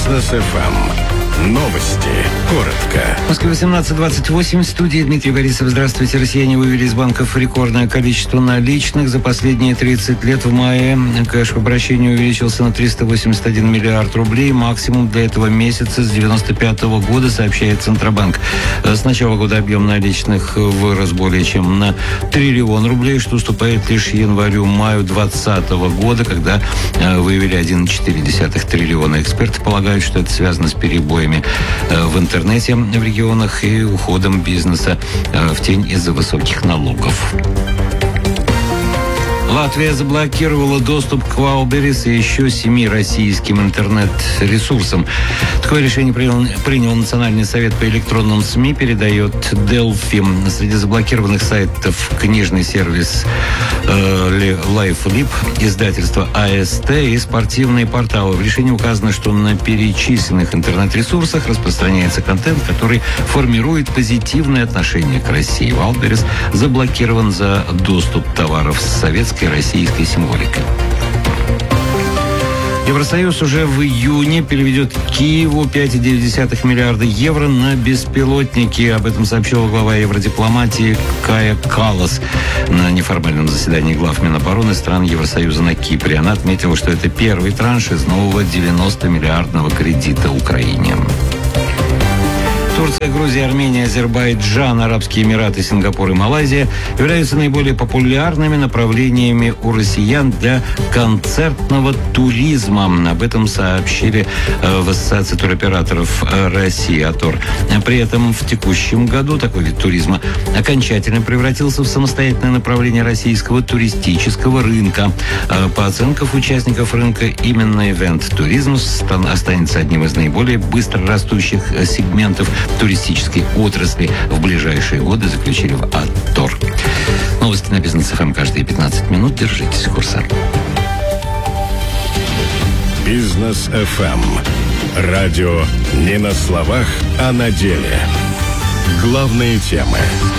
Бизнес ФМ. Новости. Коротко. В Москве 18:28. В студии Дмитрий Борисов. Здравствуйте. Россияне вывели из банков рекордное количество наличных. За последние 30 лет в мае кэш в обращении увеличился на 381 миллиард рублей. Максимум для этого месяца с 1995 года, сообщает Центробанк. С начала года объем наличных вырос более чем на триллион рублей, что уступает лишь январю-маю 2020 года, когда вывели 1,4 триллиона. Эксперты полагают, что это связано с перебоями в интернете в регионах и уходом бизнеса в тень из-за высоких налогов. Латвия заблокировала доступ к Wildberries и еще 7 российским интернет-ресурсам. Такое решение принял Национальный совет по электронным СМИ, передает Delphi. Среди заблокированных сайтов книжный сервис LifeLib, издательство АСТ и спортивные порталы. В решении указано, что на перечисленных интернет-ресурсах распространяется контент, который формирует позитивное отношение к России. Wildberries заблокирован за доступ товаров с советской и российской символикой. Евросоюз уже в июне переведет Киеву 5,9 миллиарда евро на беспилотники. Об этом сообщила глава евродипломатии Кая Каллас на неформальном заседании глав Минобороны стран Евросоюза на Кипре. Она отметила, что это первый транш из нового 90-миллиардного кредита Украине. Турция, Грузия, Армения, Азербайджан, Арабские Эмираты, Сингапур и Малайзия являются наиболее популярными направлениями у россиян для концертного туризма. Об этом сообщили в Ассоциации туроператоров России АТОР. При этом в текущем году такой вид туризма окончательно превратился в самостоятельное направление российского туристического рынка. По оценкам участников рынка, именно ивент-туризм останется одним из наиболее быстро растущих сегментов туристической отрасли в ближайшие годы, заключили в АТОР. Новости на Бизнес ФМ каждые 15 минут. Держитесь курса. Бизнес ФМ. Радио не на словах, а на деле. Главные темы.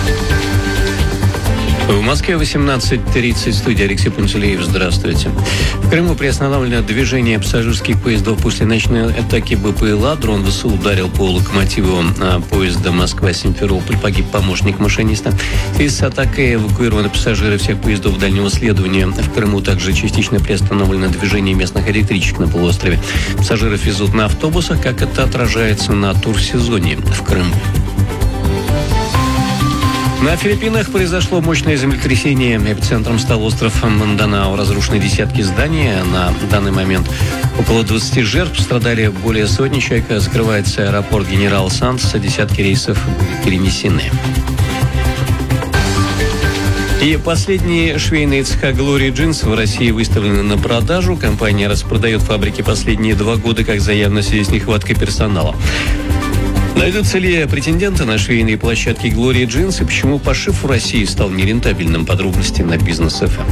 В Москве 18:30. Студия Алексей Пантелеев. Здравствуйте. В Крыму приостановлено движение пассажирских поездов после ночной атаки БПЛА. Дрон ВСУ ударил по локомотиву поезда Москва-Симферополь. Погиб помощник машиниста. В связи с атакой эвакуированы пассажиры всех поездов дальнего следования. В Крыму также частично приостановлено движение местных электричек на полуострове. Пассажиров везут на автобусах, как это отражается на турсезоне в Крыму. На Филиппинах произошло мощное землетрясение. Эпицентром стал остров Минданао. Разрушены десятки зданий. На данный момент около 20 жертв. Пострадали более сотни человек. Закрывается аэропорт Генерал Сантоса. Десятки рейсов были перенесены. И последние швейные цеха Glory Jeans в России выставлены на продажу. Компания распродает фабрики последние 2 года, как заявлено, в связи с нехваткой персонала. Найдутся ли претенденты на швейные площадки Glory Jeans и почему пошив в России стал нерентабельным? Подробности на Бизнес ФМ.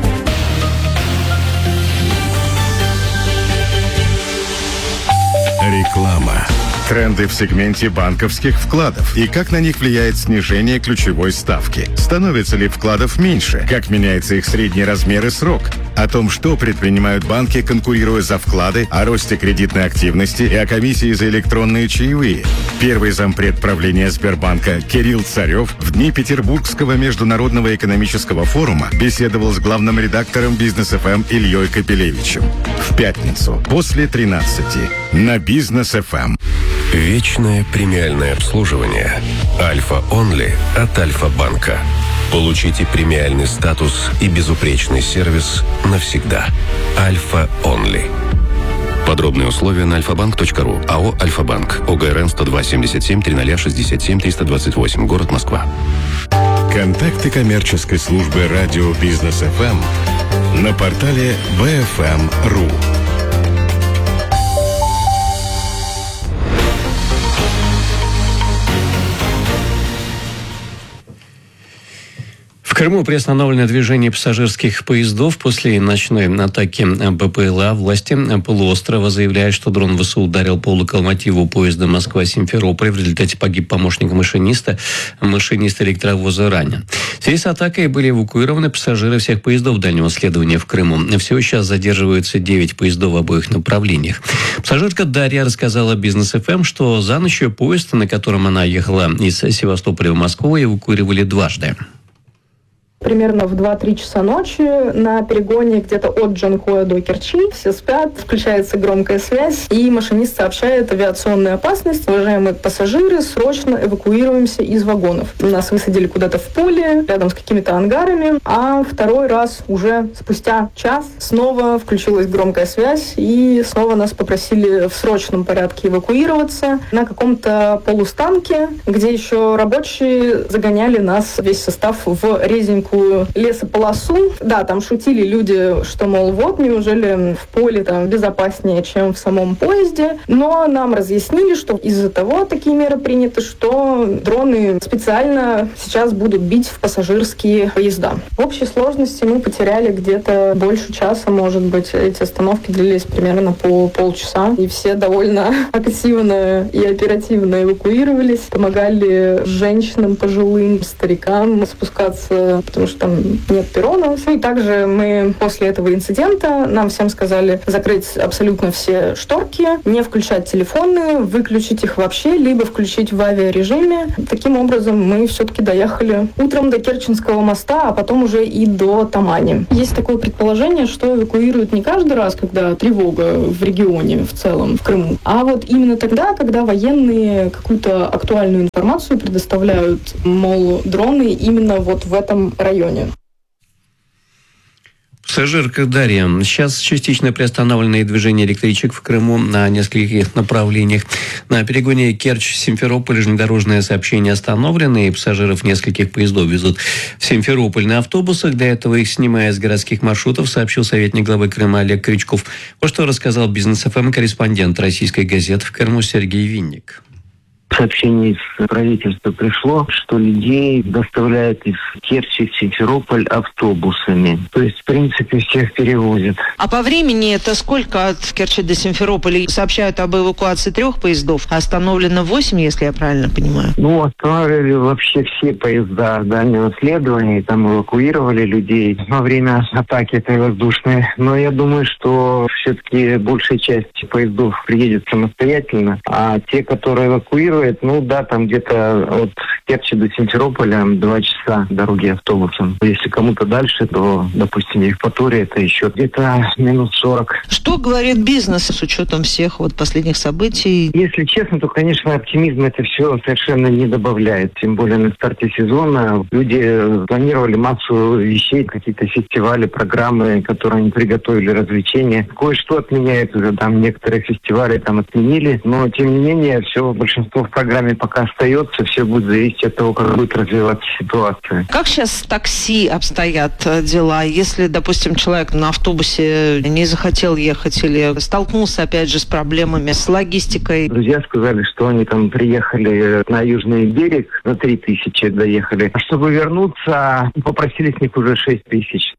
Реклама. Тренды в сегменте банковских вкладов и как на них влияет снижение ключевой ставки. Становится ли вкладов меньше? Как меняется их средний размер и срок? О том, что предпринимают банки, конкурируя за вклады, о росте кредитной активности и о комиссии за электронные чаевые. Первый зампред правления Сбербанка Кирилл Царев в дни Петербургского международного экономического форума беседовал с главным редактором Бизнес ФМ Ильей Капелевичем. В пятницу после 13 на Бизнес ФМ. Вечное премиальное обслуживание. Альфа Онли от Альфа-банка. Получите премиальный статус и безупречный сервис навсегда. Альфа Онли. Подробные условия на alfabank.ru. АО «Альфа-банк». ОГРН 102-77-300-67-328. Город Москва. Контакты коммерческой службы радио Бизнес ФМ на портале bfm.ru. В Крыму приостановлено движение пассажирских поездов после ночной атаки БПЛА. Власти полуострова заявляют, что дрон ВСУ ударил по локомотиву поезда Москва-Симферополь. В результате погиб помощник машиниста. Машинист электровоза ранен. В связи с атакой были эвакуированы пассажиры всех поездов дальнего следования в Крыму. Всего сейчас задерживаются 9 поездов в обоих направлениях. Пассажирка Дарья рассказала Бизнес ФМ, что за ночь поезд, на котором она ехала из Севастополя в Москву, эвакуировали дважды. Примерно в 2-3 часа ночи на перегоне где-то от Джанкоя до Керчи. Все спят, включается громкая связь, и машинист сообщает: авиационная опасность, уважаемые пассажиры, срочно эвакуируемся из вагонов. Нас высадили куда-то в поле, рядом с какими-то ангарами, а второй раз уже спустя час снова включилась громкая связь, и снова нас попросили в срочном порядке эвакуироваться на каком-то полустанке, где еще рабочие загоняли нас, весь состав, в резинку лесополосу. Да, там шутили люди, что, мол, вот, неужели в поле там безопаснее, чем в самом поезде. Но нам разъяснили, что из-за того такие меры приняты, что дроны специально сейчас будут бить в пассажирские поезда. В общей сложности мы потеряли где-то больше часа, может быть. Эти остановки длились примерно по полчаса. И все довольно активно и оперативно эвакуировались. Помогали женщинам, пожилым, старикам спускаться, потому что там нет перрона. И также мы после этого инцидента нам всем сказали закрыть абсолютно все шторки, не включать телефоны, выключить их вообще, либо включить в авиарежиме. Таким образом мы все-таки доехали утром до Керченского моста, а потом уже и до Тамани. Есть такое предположение, что эвакуируют не каждый раз, когда тревога в регионе в целом, в Крыму, а вот именно тогда, когда военные какую-то актуальную информацию предоставляют, мол, дроны именно вот в этом районе. Пассажирка Дарья. Сейчас частично приостановленные движения электричек в Крыму на нескольких направлениях. На перегоне Керчь-Симферополь железнодорожное сообщение остановлено, и пассажиров нескольких поездов везут в Симферополь на автобусах. Для этого их снимая с городских маршрутов, сообщил советник главы Крыма Олег Крючков. Вот что рассказал Бизнес ФМ корреспондент российской газеты в Крыму Сергей Винник. Сообщение из правительства пришло, что людей доставляют из Керчи в Симферополь автобусами. То есть, в принципе, всех перевозят. А по времени это сколько от Керчи до Симферополя? Сообщают об эвакуации 3 поездов, а остановлено 8, если я правильно понимаю. Останавливали вообще все поезда дальнего следования, и там эвакуировали людей во время атаки этой воздушной. Но я думаю, что все-таки большая часть поездов приедет самостоятельно, а те, которые эвакуируют, там где-то от Керчи до Симферополя 2 часа дороги автобусом. Если кому-то дальше, то, допустим, Евпатория, это еще где-то минут 40. Что говорит бизнес с учетом всех последних событий? Если честно, то, конечно, оптимизм это все совершенно не добавляет. Тем более на старте сезона люди планировали массу вещей, какие-то фестивали, программы, которые они приготовили, развлечения. Кое-что отменяют уже, там некоторые фестивали отменили, но, тем не менее, все, большинство в программе пока остается, все будет зависеть от того, как будет развиваться ситуация. Как сейчас с такси обстоят дела? Если, допустим, человек на автобусе не захотел ехать или столкнулся, опять же, с проблемами с логистикой? Друзья сказали, что они там приехали на Южный берег, на 3000 доехали. А чтобы вернуться, попросили с них уже 6000.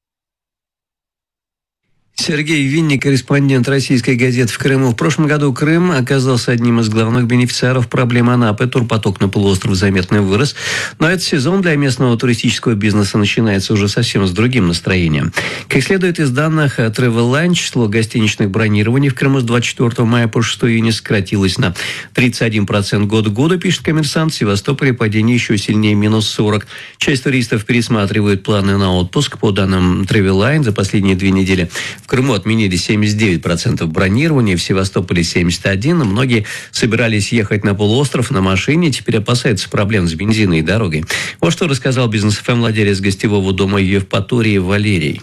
Сергей Винник, корреспондент российской газеты в Крыму. В прошлом году Крым оказался одним из главных бенефициаров проблемы Анапы. Турпоток на полуостров заметно вырос. Но этот сезон для местного туристического бизнеса начинается уже совсем с другим настроением. Как следует из данных Travel-Line, число гостиничных бронирований в Крыму с 24 мая по 6 июня сократилось на 31% год к году, пишет «Коммерсант». В Севастополе падение еще сильнее, минус 40%. Часть туристов пересматривают планы на отпуск. По данным Travel-Line, за последние 2 недели в Крыму отменили 79% бронирования, в Севастополе 71%. Многие собирались ехать на полуостров на машине, теперь опасаются проблем с бензиной и дорогой. Вот что рассказал Бизнес ФМ владелец гостевого дома Евпатории Валерий.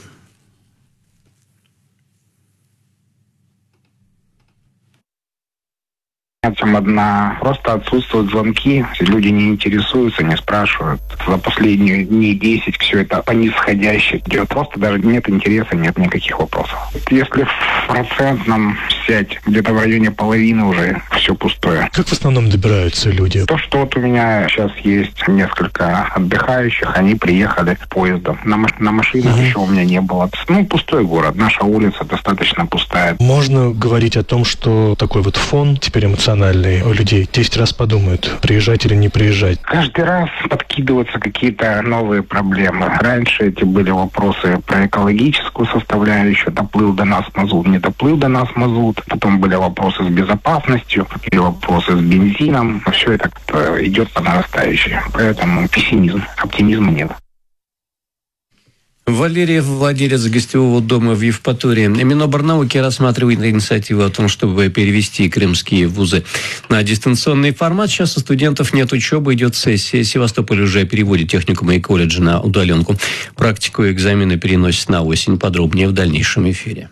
Там одна. Просто отсутствуют звонки, люди не интересуются, не спрашивают. За последние дней 10 все это по нисходящей идет. Просто даже нет интереса, нет никаких вопросов. Если в процентном взять где-то в районе половины уже все пустое. Как в основном добираются люди? То, что вот у меня сейчас есть несколько отдыхающих, они приехали поездом. На машинах еще у меня не было. Пустой город. Наша улица достаточно пустая. Можно говорить о том, что такой вот фон теперь эмоциональный у людей 10 раз подумают, приезжать или не приезжать. Каждый раз подкидываются какие-то новые проблемы. Раньше эти были вопросы про экологическую составляющую. Доплыл до нас мазут, не доплыл до нас мазут. Потом были вопросы с безопасностью, и вопросы с бензином. Все это идет по нарастающей. Поэтому пессимизм, оптимизма нет. Валерий, владелец гостевого дома в Евпатории. Миноборнауки рассматривает инициативу о том, чтобы перевести крымские вузы на дистанционный формат. Сейчас у студентов нет учебы, идет сессия. Севастополь уже переводит техникумы и колледжи на удаленку. Практику и экзамены переносят на осень. Подробнее в дальнейшем эфире.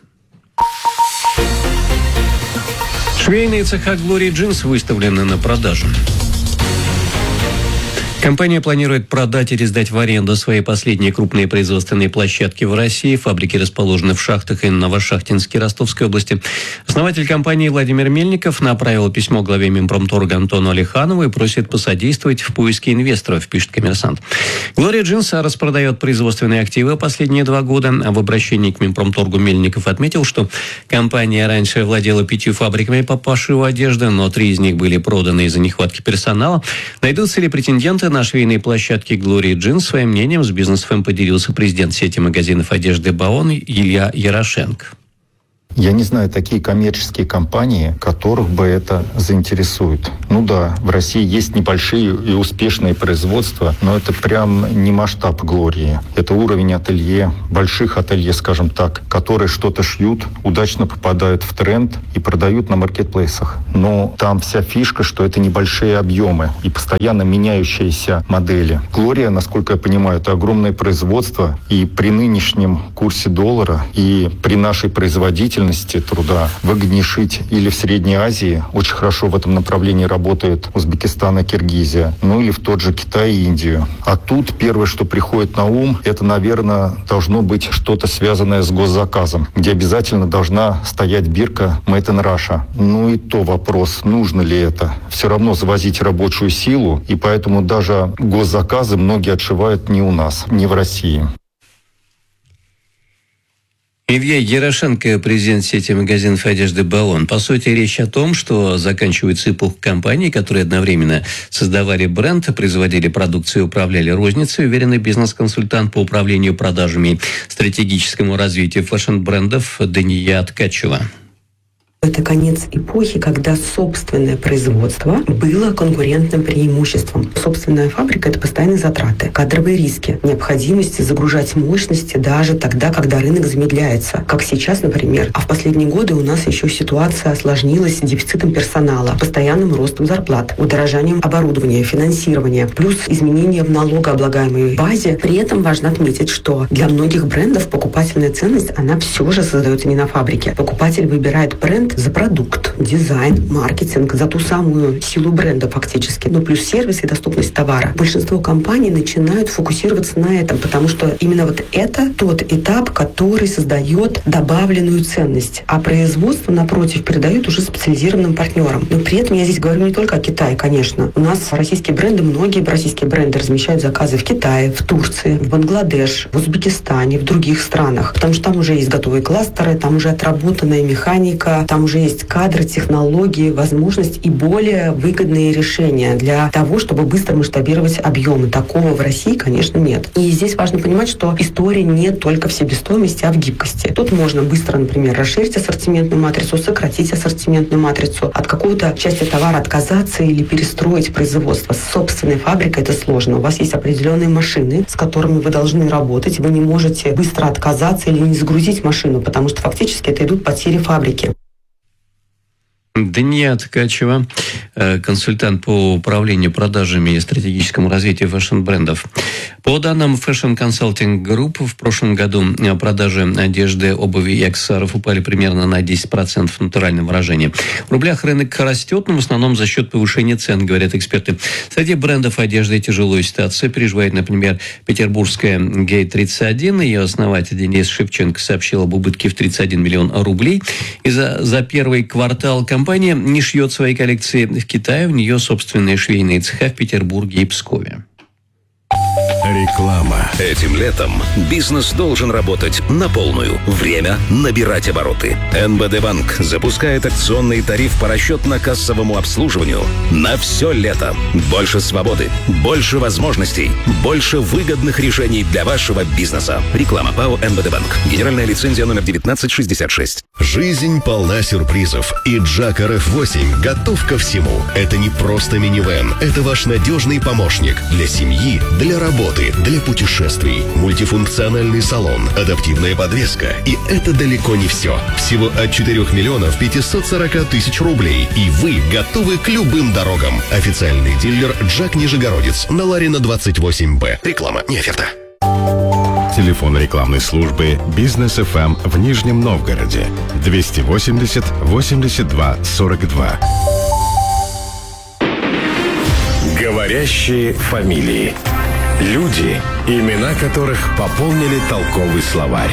Швейные цеха Glory Jeans выставлены на продажу. Компания планирует продать или сдать в аренду свои последние крупные производственные площадки в России. Фабрики расположены в Шахтах и Новошахтинске Ростовской области. Основатель компании Владимир Мельников направил письмо главе Минпромторга Антону Алиханову и просит посодействовать в поиске инвесторов, пишет «Коммерсант». Glory Jeans распродает производственные активы последние 2 года. В обращении к Минпромторгу Мельников отметил, что компания раньше владела 5 фабриками по пошиву одежды, но 3 из них были проданы из-за нехватки персонала. Найдутся ли претенденты на швейной площадке Glory Jeans? Своим мнением с Бизнес-ФМ поделился президент сети магазинов одежды «Баон» Илья Ярошенко. Я не знаю такие коммерческие компании, которых бы это заинтересует. Ну да, в России есть небольшие и успешные производства, но это прям не масштаб Глории. Это уровень ателье, больших ателье, скажем так, которые что-то шьют, удачно попадают в тренд и продают на маркетплейсах. Но там вся фишка, что это небольшие объемы и постоянно меняющиеся модели. Глория, насколько я понимаю, это огромное производство, и при нынешнем курсе доллара и при нашей производительности труда выгоднее шить или в Средней Азии, очень хорошо в этом направлении работает Узбекистан и Киргизия, ну или в тот же Китай и Индию. А тут первое, что приходит на ум, это, наверное, должно быть что-то связанное с госзаказом, где обязательно должна стоять бирка «Made in Russia». Ну и то вопрос, нужно ли это. Все равно завозить рабочую силу, и поэтому даже госзаказы многие отшивают не у нас, не в России. Илья Ярошенко, президент сети магазинов одежды «Баон». По сути, речь о том, что заканчивается эпоха компаний, которые одновременно создавали бренд, производили продукцию и управляли розницей. Уверенный бизнес-консультант по управлению продажами и стратегическому развитию фэшн-брендов Дания Ткачева. Это конец эпохи, когда собственное производство было конкурентным преимуществом. Собственная фабрика – это постоянные затраты, кадровые риски, необходимость загружать мощности даже тогда, когда рынок замедляется. Как сейчас, например. А в последние годы у нас еще ситуация осложнилась дефицитом персонала, постоянным ростом зарплат, удорожанием оборудования, финансирования, плюс изменения в налогооблагаемой базе. При этом важно отметить, что для многих брендов покупательная ценность, она все же создается не на фабрике. Покупатель выбирает бренд за продукт, дизайн, маркетинг, за ту самую силу бренда фактически. Ну, плюс сервис и доступность товара. Большинство компаний начинают фокусироваться на этом, потому что именно вот это тот этап, который создает добавленную ценность. А производство, напротив, передают уже специализированным партнерам. Но при этом я здесь говорю не только о Китае, конечно. У нас российские бренды, многие российские бренды размещают заказы в Китае, в Турции, в Бангладеш, в Узбекистане, в других странах. Потому что там уже есть готовые кластеры, там уже отработанная механика, там уже есть кадры, технологии, возможность и более выгодные решения для того, чтобы быстро масштабировать объемы. Такого в России, конечно, нет. И здесь важно понимать, что история не только в себестоимости, а в гибкости. Тут можно быстро, например, расширить ассортиментную матрицу, сократить ассортиментную матрицу, от какого-то части товара отказаться или перестроить производство. С собственной фабрикой это сложно. У вас есть определенные машины, с которыми вы должны работать. Вы не можете быстро отказаться или не загрузить машину, потому что фактически это идут потери фабрики. Дания Ткачева, консультант по управлению продажами и стратегическому развитию фэшн-брендов. По данным Fashion Consulting Group, в прошлом году продажи одежды, обуви и аксессуаров упали примерно на 10% в натуральном выражении. В рублях рынок растет, но в основном за счет повышения цен, говорят эксперты. Среди брендов одежды тяжелую ситуацию переживает, например, петербургская Гей-31. Ее основатель Денис Шевченко сообщил об убытке в 31 миллион рублей. И за первый квартал компания не шьет свои коллекции в Китае. У нее собственные швейные цеха в Петербурге и Пскове. Реклама. Этим летом бизнес должен работать на полную. Время набирать обороты. НБД Банк запускает акционный тариф по расчетно-кассовому обслуживанию на все лето. Больше свободы, больше возможностей, больше выгодных решений для вашего бизнеса. Реклама ПАО НБД Банк. Генеральная лицензия номер 1966. Жизнь полна сюрпризов, и Джак RF8 готов ко всему. Это не просто минивэн, это ваш надежный помощник для семьи, для работы, для путешествий. Мультифункциональный салон, адаптивная подвеска. И это далеко не все. Всего от 4 миллионов 540 тысяч рублей. И вы готовы к любым дорогам. Официальный дилер Джак Нижегородец на Ларина 28Б. Реклама, не оферта. Телефон рекламной службы «Бизнес ФМ» в Нижнем Новгороде 280 82 42. Говорящие фамилии. Люди, имена которых пополнили толковый словарь.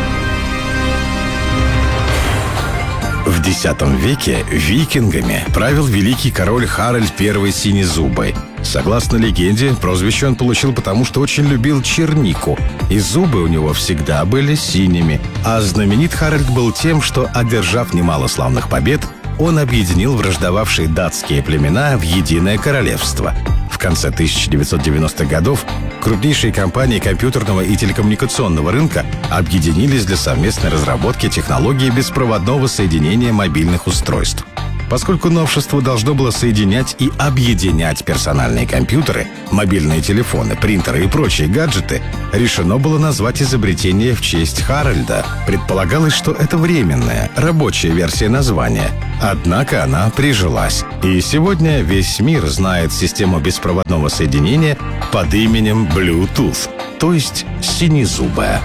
В X веке викингами правил великий король Харальд I Синезубый. Согласно легенде, прозвище он получил потому, что очень любил чернику, и зубы у него всегда были синими. А знаменит Харальд был тем, что, одержав немало славных побед, он объединил враждовавшие датские племена в единое королевство. В конце 1990-х годов крупнейшие компании компьютерного и телекоммуникационного рынка объединились для совместной разработки технологии беспроводного соединения мобильных устройств. Поскольку новшество должно было соединять и объединять персональные компьютеры, мобильные телефоны, принтеры и прочие гаджеты, решено было назвать изобретение в честь Харальда. Предполагалось, что это временная, рабочая версия названия. Однако она прижилась. И сегодня весь мир знает систему беспроводного соединения под именем Bluetooth, то есть синезубая.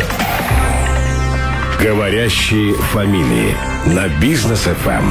Говорящие фамилии на Бизнес ФМ.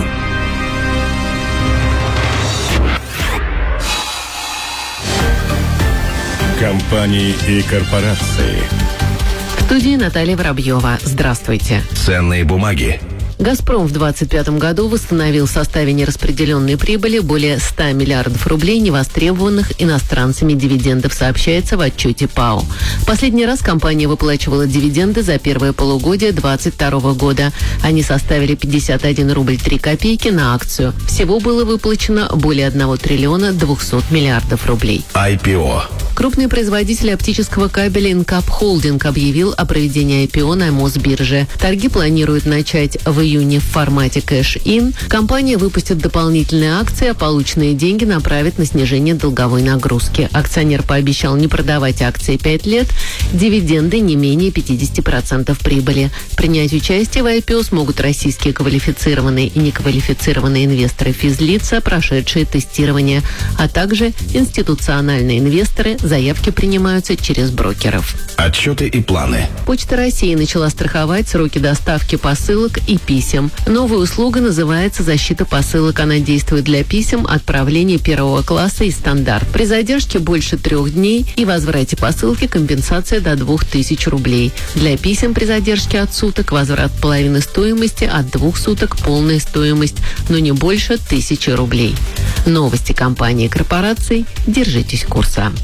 Компании и корпорации. В студии Наталья Воробьева. Здравствуйте. Ценные бумаги. «Газпром» в 2025 году восстановил в составе нераспределенной прибыли более 100 миллиардов рублей невостребованных иностранцами дивидендов, сообщается в отчете ПАО. Последний раз компания выплачивала дивиденды за первое полугодие 2022 года. Они составили 51 рубль 3 копейки на акцию. Всего было выплачено более 1 триллиона 200 миллиардов рублей. IPO. Крупный производитель оптического кабеля Инкап Холдинг объявил о проведении IPO на Мосбирже. Торги планируют начать в июне в формате кэш-ин. Компания выпустит дополнительные акции, а полученные деньги направит на снижение долговой нагрузки. Акционер пообещал не продавать акции 5 лет, дивиденды не менее 50% прибыли. Принять участие в IPO смогут российские квалифицированные и неквалифицированные инвесторы физлица, прошедшие тестирование, а также институциональные инвесторы. Заявки принимаются через брокеров. Отчеты и планы. Почта России начала страховать сроки доставки посылок и писем. Новая услуга называется «Защита посылок». Она действует для писем отправления первого класса и стандарт. При задержке больше 3 дней и возврате посылки компенсация до 2000 рублей. Для писем при задержке от суток возврат половины стоимости, от 2 суток полная стоимость, но не больше 1000 рублей. Новости компании и корпораций. Держитесь курса.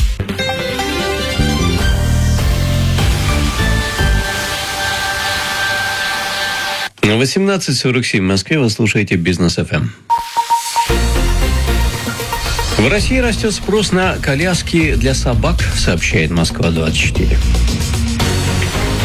На 18:47 в Москве вы слушаете Бизнес ФМ. В России растет спрос на коляски для собак, сообщает Москва-24.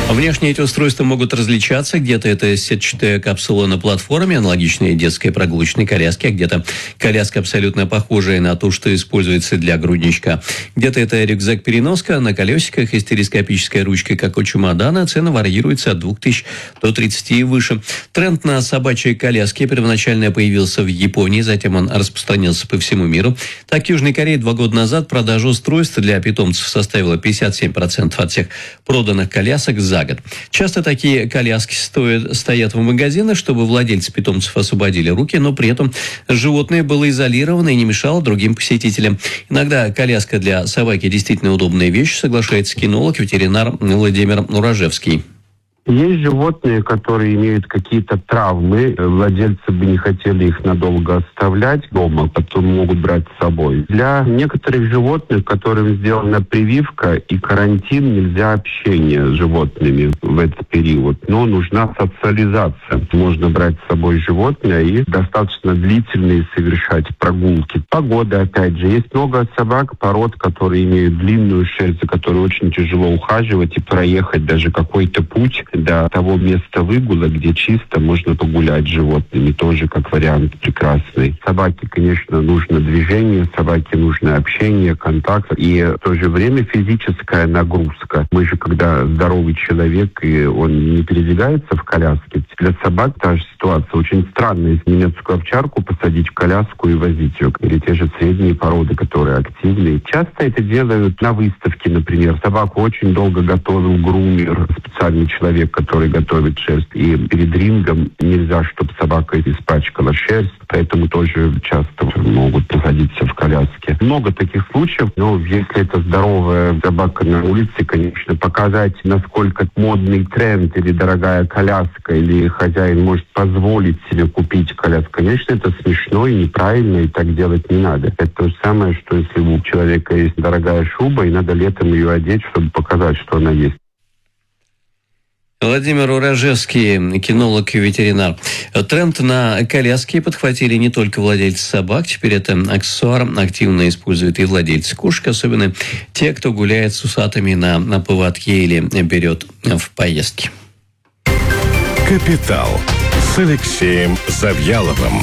Внешне эти устройства могут различаться. Где-то это сетчатая капсула на платформе, аналогичная детской прогулочной коляске, а где-то коляска абсолютно похожая на ту, что используется для грудничка. Где-то это рюкзак-переноска на колесиках и с телескопической ручкой, как у чемодана. Цены варьируются от 2000 до 30 и выше. Тренд на собачьи коляски первоначально появился в Японии, затем он распространился по всему миру. Так, в Южной Корее 2 года назад продажа устройств для питомцев составила 57% от всех проданных колясок за год. Часто такие коляски стоят в магазинах, чтобы владельцы питомцев освободили руки, но при этом животное было изолировано и не мешало другим посетителям. Иногда коляска для собаки действительно удобная вещь, соглашается кинолог, ветеринар Владимир Урожевский. Есть животные, которые имеют какие-то травмы. Владельцы бы не хотели их надолго оставлять дома, потом могут брать с собой. Для некоторых животных, которым сделана прививка и карантин, нельзя общение с животными в этот период. Но нужна социализация. Можно брать с собой животное и достаточно длительные совершать прогулки. Погода, опять же. Есть много собак, пород, которые имеют длинную шерсть, за которой очень тяжело ухаживать и проехать даже какой-то путь до того места выгула, где чисто можно погулять с животными, тоже как вариант прекрасный. Собаке, конечно, нужно движение, собаке нужно общение, контакт и в то же время физическая нагрузка. Мы же, когда здоровый человек, и он не передвигается в коляске, для собак та же ситуация. Очень странно, если немецкую овчарку посадить в коляску и возить ее. Или те же средние породы, которые активные. Часто это делают на выставке, например. Собаку очень долго готовил грумер, специальный человек, который готовит шерсть. И перед рингом нельзя, чтобы собака испачкала шерсть, поэтому тоже часто могут посадиться в коляске. Много таких случаев, но если это здоровая собака на улице, конечно, показать, насколько модный тренд или дорогая коляска, или хозяин может позволить себе купить коляску, конечно, это смешно и неправильно, и так делать не надо. Это то же самое, что если у человека есть дорогая шуба, и надо летом ее одеть, чтобы показать, что она есть. Владимир Урожевский, кинолог и ветеринар. Тренд на коляски подхватили не только владельцы собак. Теперь это аксессуар активно используют и владельцы кошек, особенно те, кто гуляет с усатыми на поводке или берет в поездки. «Капитал» с Алексеем Завьяловым.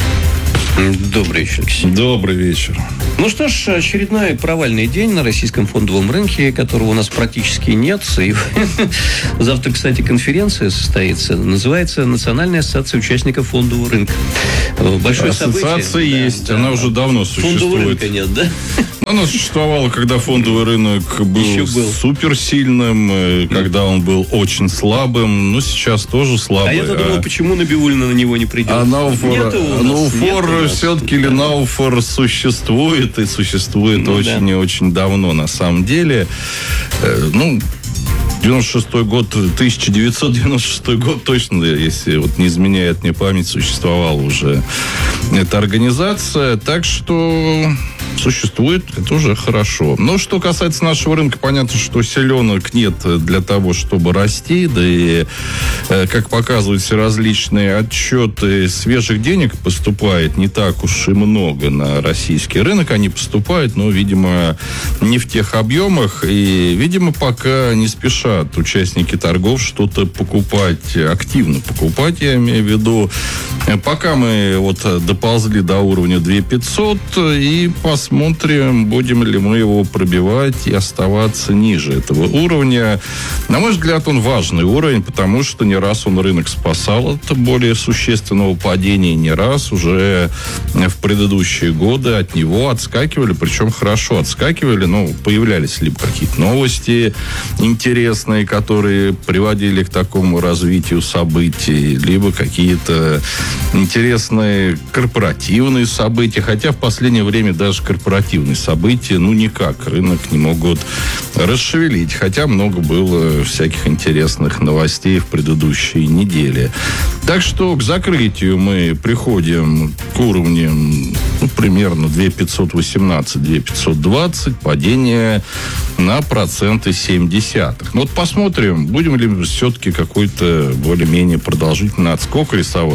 Добрый вечер, Алексей. Добрый вечер. Ну что ж, очередной провальный день на российском фондовом рынке, которого у нас практически нет. И завтра, кстати, конференция состоится. Называется «Национальная ассоциация участников фондового рынка». Большое ассоциация событие. есть, да, она уже давно существует. Фондового рынка нет, да? Она существовала, когда фондовый рынок был суперсильным, когда он был очень слабым, но сейчас тоже слабый. А я-то думал, почему Набиуллина на него не придет? А Науфор все-таки или Науфор существует, и существует очень и очень давно на самом деле. 1996 год точно, если вот не изменяет мне память, существовала уже эта организация. Так что существует, это уже хорошо. Но что касается нашего рынка, понятно, что селенок нет для того, чтобы расти. Да и, как показывают все различные отчеты, свежих денег поступает не так уж и много на российский рынок. Они поступают, но, видимо, не в тех объемах. И, видимо, пока не спешат участники торгов что-то покупать, активно покупать, я имею в виду. Пока мы вот доползли до уровня 2500 и посмотрим, будем ли мы его пробивать и оставаться ниже этого уровня. На мой взгляд, он важный уровень, потому что не раз он рынок спасал от более существенного падения, не раз уже в предыдущие годы от него отскакивали, причем хорошо отскакивали, появлялись либо какие-то новости интересные, которые приводили к такому развитию событий, либо какие-то интересные корпоративные события, хотя в последнее время даже корпоративные события, никак рынок не могут расшевелить, хотя много было всяких интересных новостей в предыдущей неделе. Так что к закрытию мы приходим к уровням примерно 2518-2520, падение на 0,7%. Вот посмотрим, будем ли все-таки какой-то более-менее продолжительный отскок рисовать от этого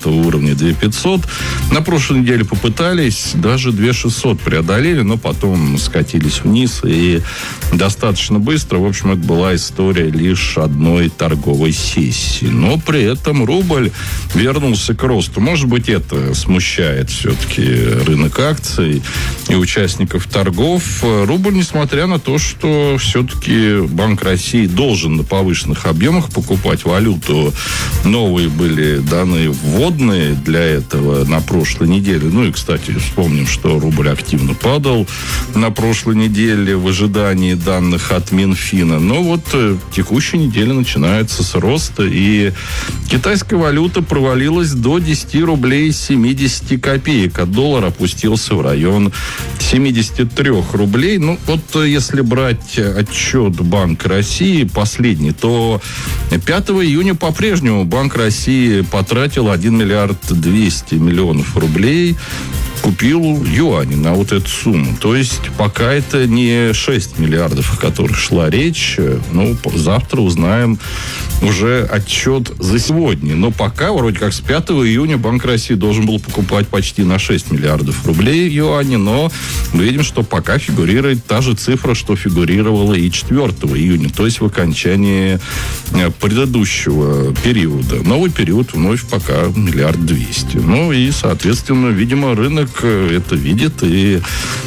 этого уровня 2500. На прошлой неделе попытались, даже 2600 преодолели, но потом скатились вниз и достаточно быстро. В общем, это была история лишь одной торговой сессии. Но при этом рубль вернулся к росту. Может быть, это смущает все-таки рынок акций и участников торгов. Рубль, несмотря на то, что все-таки Банк России должен на повышенных объемах покупать валюту. Новые были данные вводные для этого на прошлой неделе. Ну и, кстати, вспомним, что рубль активно падал на прошлой неделе в ожидании данных от Минфина. Но вот текущая неделя начинается с роста, и китайская валюта провалилась до 10 рублей 70 копеек, а доллар опустился в район 73 рублей. Ну, вот если брать отчет Банка России последний, то 5 июня по-прежнему Банк России потратил 1 миллиард 200 миллионов рублей, купил юани на вот эту сумму. То есть пока это не 6 миллиардов, о которых шла речь. Ну, завтра узнаем уже отчет за сегодня. Но пока, вроде как, с 5 июня Банк России должен был покупать почти на 6 миллиардов рублей юани, но мы видим, что пока фигурирует та же цифра, что фигурировала и 4 июня, то есть в окончании предыдущего периода. Новый период вновь пока 1 миллиард 200. Ну и, соответственно, видимо, рынок это видит и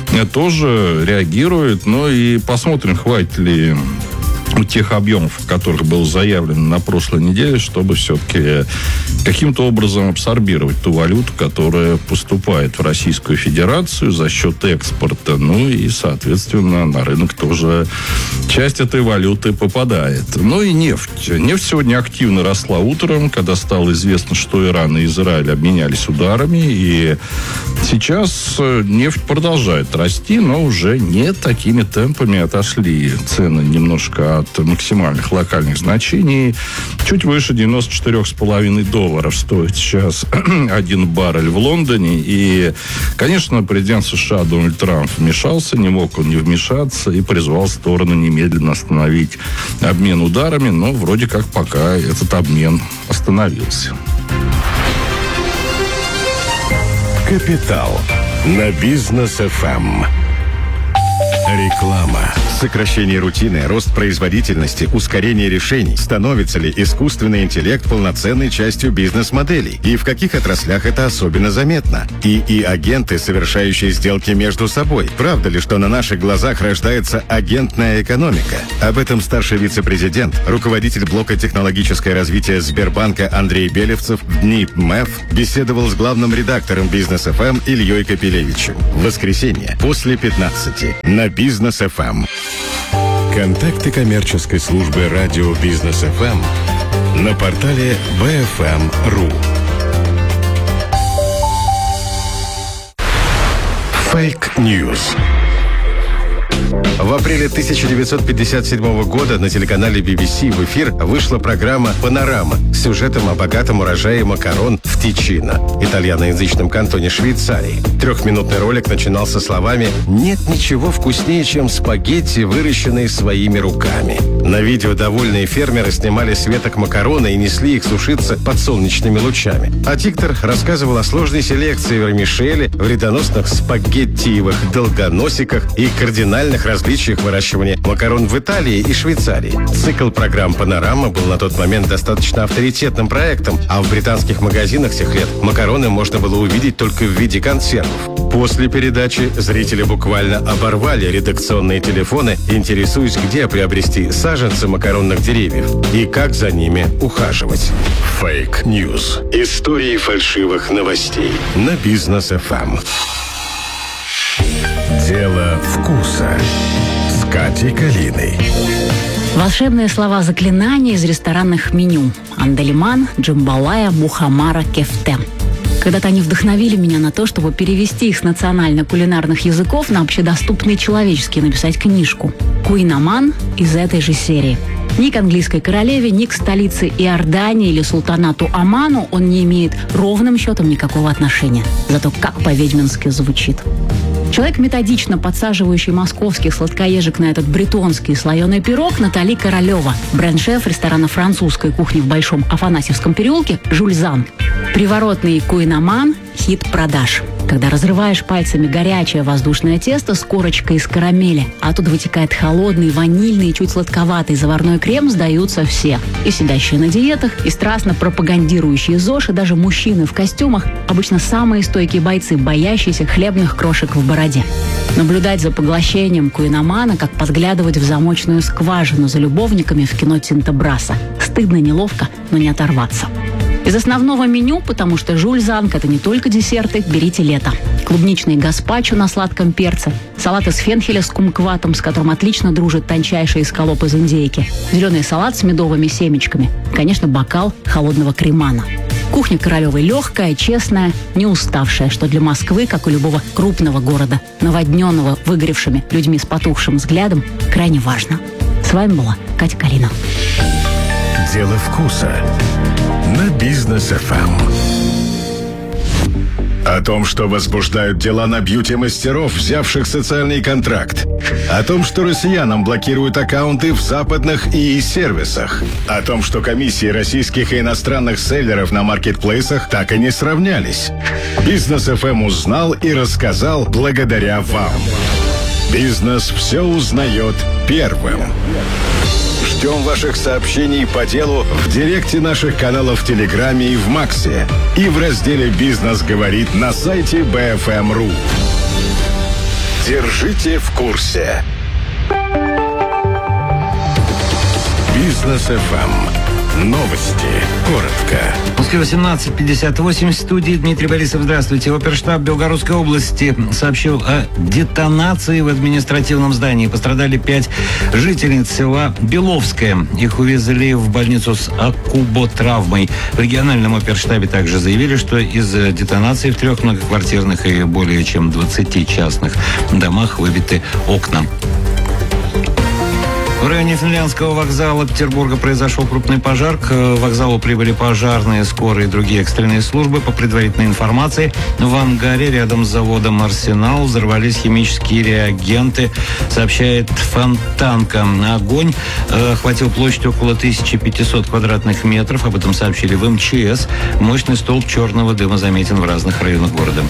тоже реагирует. Ну и посмотрим, хватит ли тех объемов, которых было заявлено на прошлой неделе, чтобы все-таки каким-то образом абсорбировать ту валюту, которая поступает в Российскую Федерацию за счет экспорта. Ну и, соответственно, на рынок тоже часть этой валюты попадает. Ну и нефть. Нефть сегодня активно росла утром, когда стало известно, что Иран и Израиль обменялись ударами. И сейчас нефть продолжает расти, но уже не такими темпами. Отошли цены немножко от максимальных локальных значений. Чуть выше $94,5 стоит сейчас 1 баррель в Лондоне. И, конечно, президент США Дональд Трамп вмешался, не мог он не вмешаться, и призвал стороны немедленно остановить обмен ударами. Но вроде как пока этот обмен остановился. Капитал на Бизнес ФМ. Реклама. Сокращение рутины, рост производительности, ускорение решений. Становится ли искусственный интеллект полноценной частью бизнес-моделей? И в каких отраслях это особенно заметно? И агенты, совершающие сделки между собой. Правда ли, что на наших глазах рождается агентная экономика? Об этом старший вице-президент, руководитель блока технологическое развитие Сбербанка Андрей Белевцев в дни МЭФ беседовал с главным редактором Бизнес ФМ Ильей Капелевичем. В воскресенье после 15 на Бизнес ФМ. Контакты коммерческой службы радио Бизнес ФМ на портале bfm.ru. Фейк-ньюс. В апреле 1957 года на телеканале BBC в эфир вышла программа «Панорама» с сюжетом о богатом урожае макарон в Тичино, итальяноязычном кантоне Швейцарии. Трехминутный ролик начинался словами «Нет ничего вкуснее, чем спагетти, выращенные своими руками». На видео довольные фермеры снимали с веток макароны и несли их сушиться под солнечными лучами. А диктор рассказывал о сложной селекции вермишели, вредоносных спагеттиевых долгоносиках и кардинальных различиях выращивания макарон в Италии и Швейцарии. Цикл программ «Панорама» был на тот момент достаточно авторитетным проектом, а в британских магазинах тех лет макароны можно было увидеть только в виде консервов. После передачи зрители буквально оборвали редакционные телефоны, интересуясь, где приобрести саженцы макаронных деревьев и как за ними ухаживать. Фейк-ньюс. Истории фальшивых новостей на Бизнес ФМ. Дело вкуса с Катей Калиной. Волшебные слова заклинания из ресторанных меню. Андалиман, джамбалая, мухамара, кефте. Когда-то они вдохновили меня на то, чтобы перевести их с национально-кулинарных языков на общедоступный человеческий, написать книжку. Куинаман из этой же серии. Ни к английской королеве, ни к столице Иордании или султанату Оману он не имеет ровным счетом никакого отношения. Зато как по-ведьмински звучит. Человек, методично подсаживающий московских сладкоежек на этот бретонский слоеный пирог, Натали Королева, бренд-шеф ресторана французской кухни в Большом Афанасьевском переулке «Жюль Зан». Приворотный куиноман – хит продаж. Когда разрываешь пальцами горячее воздушное тесто с корочкой из карамели, а оттуда вытекает холодный, ванильный и чуть сладковатый заварной крем, сдаются все. И сидящие на диетах, и страстно пропагандирующие ЗОЖ, и даже мужчины в костюмах, обычно самые стойкие бойцы, боящиеся хлебных крошек в бороде. Наблюдать за поглощением куиномана, как подглядывать в замочную скважину за любовниками в кино Тинто Брасса. Стыдно, неловко, но не оторваться. Из основного меню, потому что Жюль Занг – это не только десерты, берите лето. Клубничный гаспачо на сладком перце, салат из фенхеля с кумкватом, с которым отлично дружит тончайший эскалоп из индейки, зеленый салат с медовыми семечками, конечно, бокал холодного кремана. Кухня Королевой легкая, честная, не уставшая, что для Москвы, как и любого крупного города, наводненного выгоревшими людьми с потухшим взглядом, крайне важно. С вами была Катя Калина. Дело вкуса на Бизнес ФМ. О том, что возбуждают дела на бьюти-мастеров, взявших социальный контракт. О том, что россиянам блокируют аккаунты в западных ИИ-сервисах. О том, что комиссии российских и иностранных селлеров на маркетплейсах так и не сравнялись. Бизнес ФМ узнал и рассказал благодаря вам. Бизнес все узнает первым. Ждем ваших сообщений по делу в директе наших каналов в Телеграме и в Максе. И в разделе «Бизнес говорит» на сайте BFM.ru. Держите в курсе. Бизнес ФМ. Новости. Коротко. В Москве 18:58. В студии Дмитрий Борисов. Здравствуйте. Оперштаб Белгородской области сообщил о детонации в административном здании. Пострадали 5 жительниц села Беловское. Их увезли в больницу с акуботравмой. В региональном оперштабе также заявили, что из-за детонации в 3 многоквартирных и более чем 20 частных домах выбиты окна. В районе Финляндского вокзала Петербурга произошел крупный пожар. К вокзалу прибыли пожарные, скорые и другие экстренные службы. По предварительной информации, в ангаре рядом с заводом «Арсенал» взорвались химические реагенты, сообщает Фонтанка. Огонь охватил площадь около 1500 квадратных метров. Об этом сообщили в МЧС. Мощный столб черного дыма заметен в разных районах города.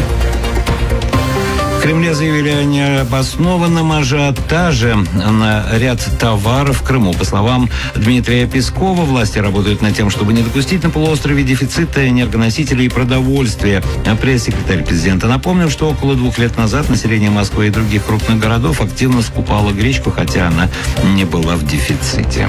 В Кремле заявили о необоснованном ажиотаже на ряд товаров в Крыму. По словам Дмитрия Пескова, власти работают над тем, чтобы не допустить на полуострове дефицита энергоносителей и продовольствия. А пресс-секретарь президента напомнил, что около 2 лет назад население Москвы и других крупных городов активно скупало гречку, хотя она не была в дефиците.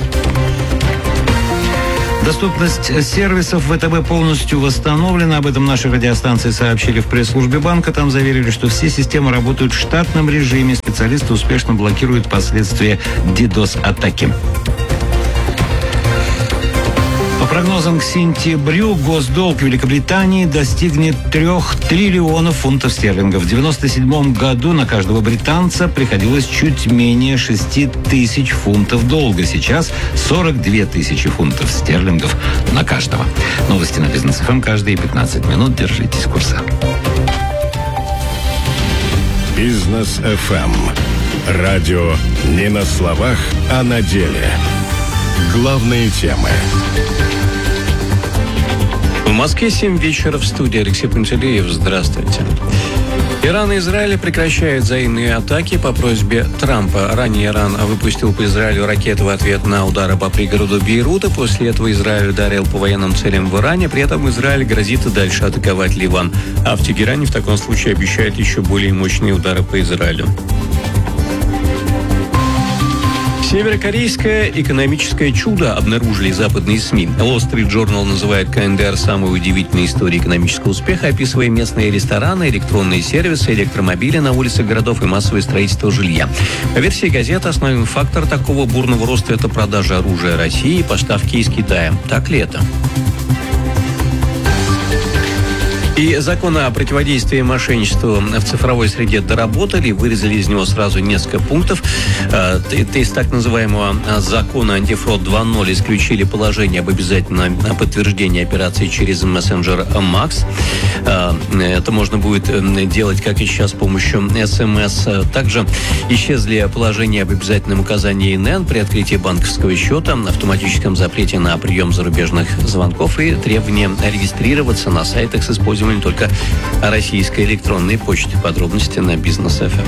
Доступность сервисов ВТБ полностью восстановлена. Об этом наши радиостанции сообщили в пресс-службе банка. Там заверили, что все системы работают в штатном режиме. Специалисты успешно блокируют последствия DDoS-атаки. По прогнозам к сентябрю госдолг Великобритании достигнет 3 триллионов фунтов стерлингов. В 1997 году на каждого британца приходилось чуть менее 6 тысяч фунтов долга. Сейчас 42 тысячи фунтов стерлингов на каждого. Новости на Бизнес ФМ каждые 15 минут. Держитесь курса. Бизнес ФМ. Радио не на словах, а на деле. Главные темы. В Москве 7 вечера, в студии Алексей Пантелеев. Здравствуйте. Иран и Израиль прекращают взаимные атаки по просьбе Трампа. Ранее Иран выпустил по Израилю ракеты в ответ на удары по пригороду Бейрута. После этого Израиль ударил по военным целям в Иране. При этом Израиль грозит и дальше атаковать Ливан. А в Тегеране в таком случае обещают еще более мощные удары по Израилю. Северокорейское экономическое чудо обнаружили западные СМИ. Wall Street Journal называет КНДР самой удивительной историей экономического успеха, описывая местные рестораны, электронные сервисы, электромобили на улицах городов и массовое строительство жилья. По версии газеты, основной фактор такого бурного роста – это продажа оружия России и поставки из Китая. Так ли это? И закон о противодействии мошенничеству в цифровой среде доработали, вырезали из него сразу несколько пунктов. Из так называемого закона антифрод 2.0 исключили положение об обязательном подтверждении операций через мессенджер Max. Это можно будет делать, как и сейчас, с помощью СМС. Также исчезли положения об обязательном указании ИНН при открытии банковского счета, автоматическом запрете на прием зарубежных звонков и требования регистрироваться на сайтах с использованием только российской электронной почты. Подробности на Бизнес.ФМ.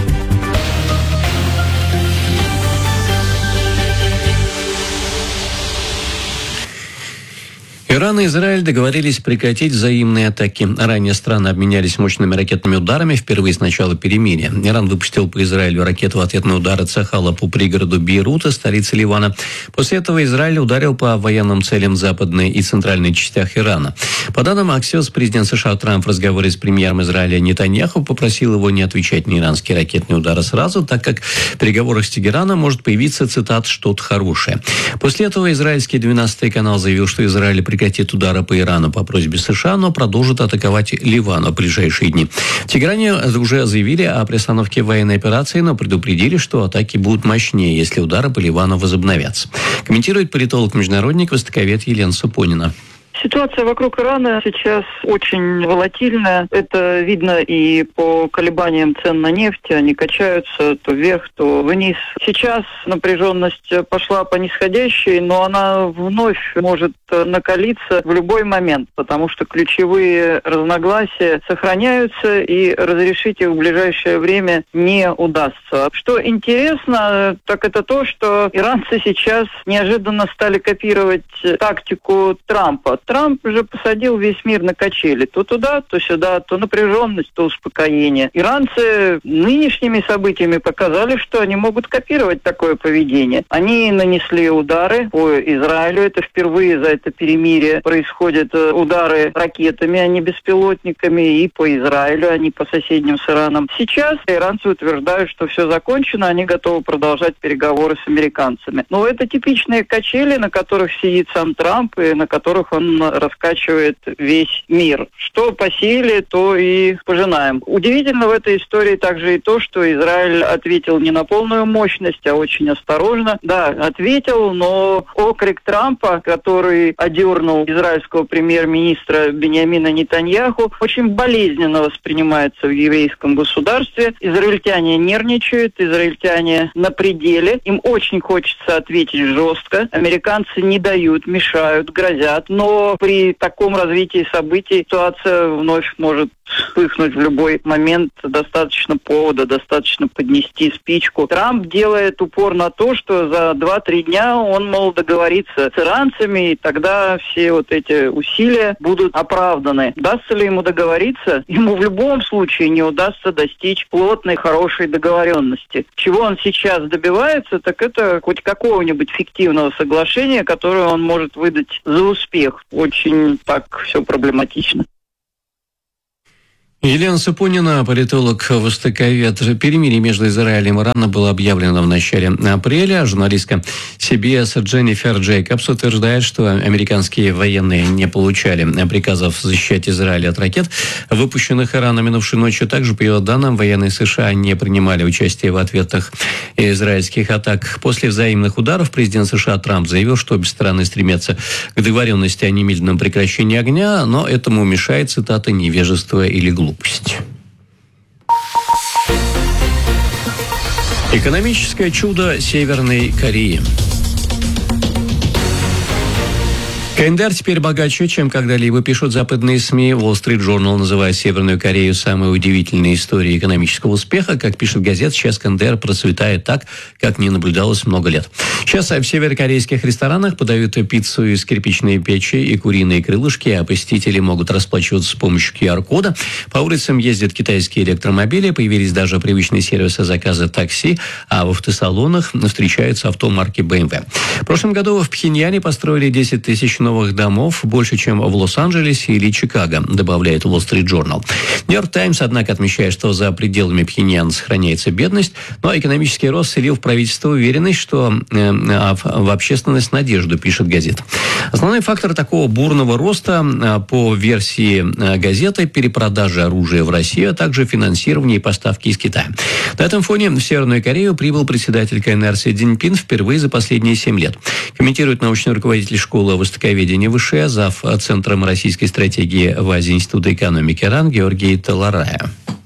Иран и Израиль договорились прекратить взаимные атаки. Ранее страны обменялись мощными ракетными ударами впервые с начала перемирия. Иран выпустил по Израилю ракету в ответ на удары Цахала по пригороду Бейрута, столицы Ливана. После этого Израиль ударил по военным целям в западной и центральной частях Ирана. По данным Axios, президент США Трамп в разговоре с премьером Израиля Нетаньяху попросил его не отвечать на иранские ракетные удары сразу, так как в переговорах с Тегераном может появиться, цитат, «что-то хорошее». После этого израильский 12-й канал заявил, что Израиль прекратит удары по Ирану по просьбе США, но продолжит атаковать Ливан в ближайшие дни. В Тегеране уже заявили о приостановке военной операции, но предупредили, что атаки будут мощнее, если удары по Ливану возобновятся. Комментирует политолог-международник, востоковед Елена Супонина. Ситуация вокруг Ирана сейчас очень волатильная. Это видно и по колебаниям цен на нефть. Они качаются то вверх, то вниз. Сейчас напряженность пошла по нисходящей, но она вновь может накалиться в любой момент, потому что ключевые разногласия сохраняются, и разрешить их в ближайшее время не удастся. Что интересно, так это то, что иранцы сейчас неожиданно стали копировать тактику Трампа. Трамп же посадил весь мир на качели. То туда, то сюда, то напряженность, то успокоение. Иранцы нынешними событиями показали, что они могут копировать такое поведение. Они нанесли удары по Израилю. Это впервые за это перемирие происходят удары ракетами, а не беспилотниками. И по Израилю, а не по соседним с Ираном. Сейчас иранцы утверждают, что все закончено, они готовы продолжать переговоры с американцами. Но это типичные качели, на которых сидит сам Трамп и на которых он раскачивает весь мир. Что посеяли, то и пожинаем. Удивительно в этой истории также и то, что Израиль ответил не на полную мощность, а очень осторожно. Да, ответил, но окрик Трампа, который одернул израильского премьер-министра Биньямина Нетаньяху, очень болезненно воспринимается в еврейском государстве. Израильтяне нервничают, израильтяне на пределе. Им очень хочется ответить жестко. Американцы не дают, мешают, грозят, но при таком развитии событий ситуация вновь может вспыхнуть в любой момент. Достаточно повода, достаточно поднести спичку. Трамп делает упор на то, что за 2-3 дня он, мол, договорится с иранцами, и тогда все вот эти усилия будут оправданы. Удастся ли ему договориться? Ему в любом случае не удастся достичь плотной, хорошей договоренности. Чего он сейчас добивается, так это хоть какого-нибудь фиктивного соглашения, которое он может выдать за успех. Очень так все проблематично. Елена Супонина, политолог-востоковед. Перемирие между Израилем и Ираном было объявлено в начале апреля. Журналистка CBS Дженнифер Джейкобс утверждает, что американские военные не получали приказов защищать Израиль от ракет, выпущенных Ираном минувшей ночью. Также, по ее данным, военные США не принимали участие в ответах израильских атак. После взаимных ударов президент США Трамп заявил, что обе стороны стремятся к договоренности о немедленном прекращении огня, но этому мешает, цитата, «невежество или глупость». Экономическое чудо Северной Кореи. КНДР теперь богаче, чем когда-либо, пишут западные СМИ. Wall Street Journal называет Северную Корею самой удивительной историей экономического успеха. Как пишет газета, сейчас КНДР процветает так, как не наблюдалось много лет. Сейчас в северокорейских ресторанах подают пиццу из кирпичной печи и куриные крылышки, а посетители могут расплачиваться с помощью QR-кода. По улицам ездят китайские электромобили, появились даже привычные сервисы заказа такси, а в автосалонах встречаются авто марки BMW. В прошлом году в Пхеньяне построили 10 тысяч новых новых домов больше, чем в Лос-Анджелесе или Чикаго, добавляет Wall Street Journal. Нью-Йорк Таймс, однако, отмечает, что за пределами Пхеньяна сохраняется бедность, но экономический рост вселил в правительство уверенность, что в общественность надежду, пишет газета. Основной фактор такого бурного роста, по версии газеты, перепродажа оружия в Россию, а также финансирование и поставки из Китая. На этом фоне в Северную Корею прибыл председатель КНР Си Цзиньпин впервые за последние 7 лет. Комментирует научный руководитель школы востоковедения ВШЭ, зав. Центром российской стратегии в Азии Института экономики РАН Георгий Таларая.